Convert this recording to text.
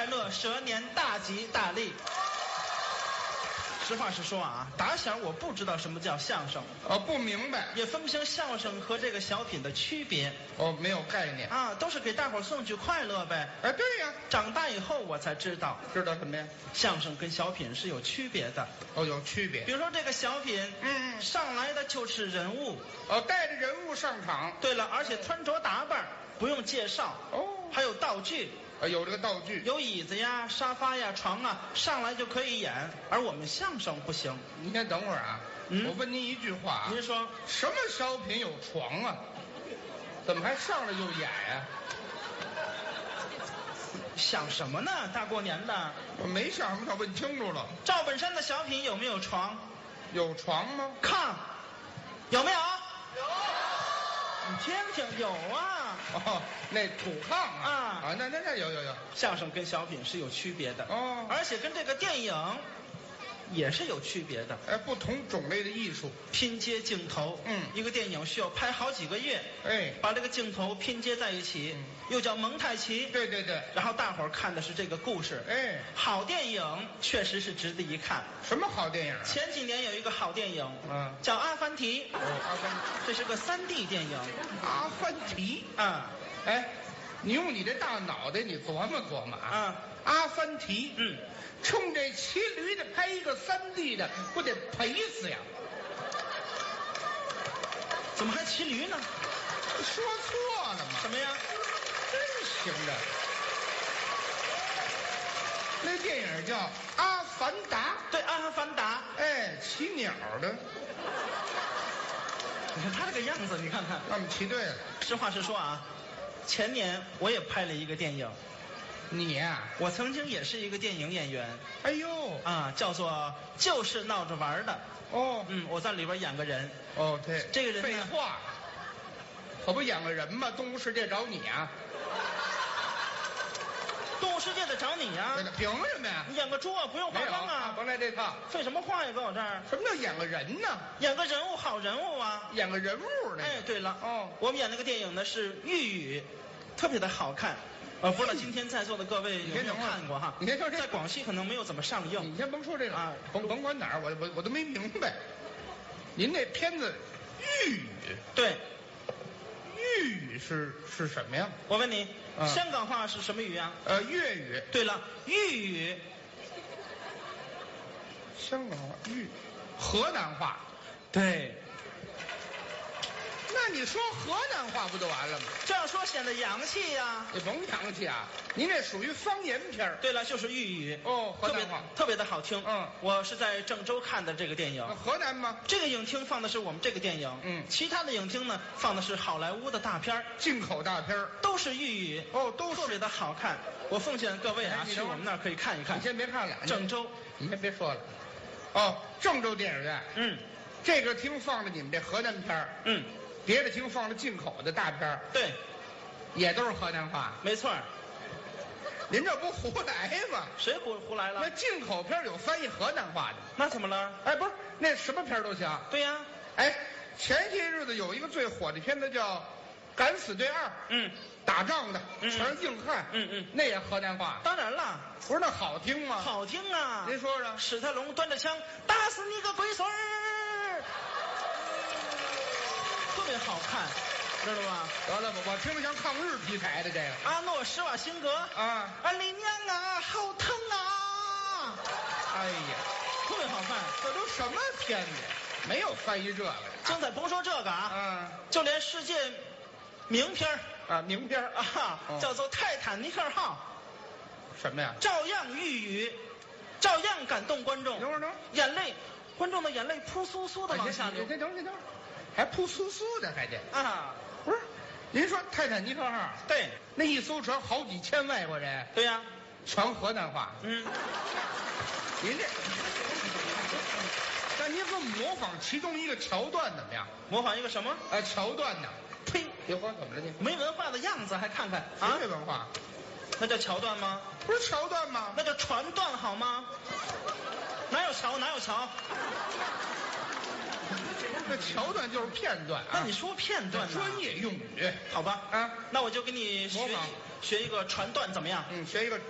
快乐，蛇年大吉大利。实话实说啊，打小我不知道什么叫相声， 不明白， 也分不清相声和这个小品的区别。 没有概念啊，都是给大伙送去快乐呗。 哎，对呀， 长大以后我才知道什么呀？ 相声跟小品是有区别的。 有区别。 比如说这个小品，上来的就是人物， 带着人物上场。 对了，而且穿着打扮不用介绍，还有道具。 有这个道具， 有椅子呀、沙发呀、床啊，上来就可以演。而我们相声不行。 您先等会儿啊，我问您一句话， 您说什么小品有床啊？怎么还上来就演呀？ 想什么呢？大过年的， 我没想什么，他问清楚了。 赵本山的小品有没有床？ 有床吗？ 炕有没有？有。你听听，有啊。 那土炕啊，那有。 相声跟小品是有区别的而且跟这个电影也是有区别的。 不同种类的艺术， 拼接镜头，一个电影需要拍好几个月，把这个镜头拼接在一起，又叫蒙太奇。 对。 然后大伙儿看的是这个故事，好电影确实是值得一看。 什么好电影？ 前几年有一个好电影，叫《阿凡提》。 阿凡提， 这是个3D 电影。 阿凡提啊， 你用你这大脑袋，你琢磨琢磨啊。 阿凡提，冲这骑驴的拍一个3D 的，不得赔死呀？ 怎么还骑驴呢？ 说错了吗？ 什么呀？ 真行的。那电影叫《阿凡达》。 对，《阿凡达》。 骑鸟的。 你看他这个样子，你看看。 那我们骑对了。 实话实说啊，前年我也拍了一个电影。 你呀？ 我曾经也是一个电影演员。 哎呦叫做就是闹着玩的。我在里边演个人。 对， 这个人废话，可不演个人吗？动物世界找你啊！ 动物世界的找你呀？ 凭什么呀？ 你演个猪啊，不用化妆啊。 甭来这套。 废什么话呀，搁我这儿？ 什么叫演个人呢？ 演个人物，好人物啊。 演个人物呢？ 对了，我们演那个电影呢是豫语，特别的好看。不知道今天在座的各位有没有看过哈？ 你先说这， 在广西可能没有怎么上映。 你先甭说这个啊，甭管哪儿，我都没明白。您那片子豫语， 对， 豫语是什么呀？ 我问你，香港话是什么语啊？ 粤语。 对了，豫语。 香港话河南话。 对。 那你说河南话不就完了吗？ 这样说显得洋气呀。 你甭洋气啊，您这属于方言片。 对了，就是豫语。 河南话特别的好听。我是在郑州看的这个电影。 河南吗？ 这个影厅放的是我们这个电影。其他的影厅呢放的是好莱坞的大片， 进口大片， 都是豫语。 都特别的好看。我奉劝各位去我们那儿可以看一看。 你先别看了， 郑州， 你先别说了。郑州电影院。这个厅放的你们这河南片。别的厅放了进口的大片。 对， 也都是河南话。 没错。 您这不胡来吗？ 谁胡来了？ 那进口片有翻译河南话的。 那怎么了？ 不是，那什么片都行。 对呀。 前些日子有一个最火的片子叫《敢死队2》。打仗的，全是硬汉。那也河南话。 当然了。 不是那好听吗？ 好听啊。 您说说。 史泰龙端着枪打死你个龟孙儿。特别好看，知道吗？ 得了吧，我听着像抗日题材的这个。 阿诺·施瓦辛格李娘啊，好疼啊！ 哎呀， 特别好看。 这都什么片子？没有翻译这个。 精彩，甭说这个就连世界名片名片叫做《泰坦尼克号》。 什么呀？ 照样豫语，照样感动观众。 等会儿， 眼泪，观众的眼泪扑簌簌的往下流。 等会儿。还扑簌簌的，还得不是？您说泰坦尼克号？ 对， 那一艘船好几千外国人。 对呀， 全河南话。您这，那您说模仿其中一个桥段怎么样？ 模仿一个什么？ 桥段呢？ 呸！ 别管怎么了你？ 没文化的样子还看看啊？没文化？ 那叫桥段吗？ 不是桥段吗？ 那叫船段好吗？哪有桥？哪有桥？ 这桥段就是片段。 那你说片段呢？ 专业用语， 好吧？那我就给你学一个船段怎么样？ 学一个。